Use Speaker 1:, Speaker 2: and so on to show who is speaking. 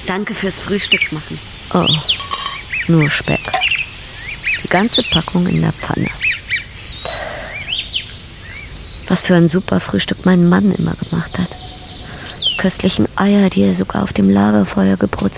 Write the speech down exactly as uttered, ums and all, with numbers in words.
Speaker 1: Danke fürs Frühstück machen.
Speaker 2: Oh, nur Speck. Die ganze Packung in der Pfanne. Was für ein super Frühstück mein Mann immer gemacht hat. Die köstlichen Eier, die er sogar auf dem Lagerfeuer gebrutzelt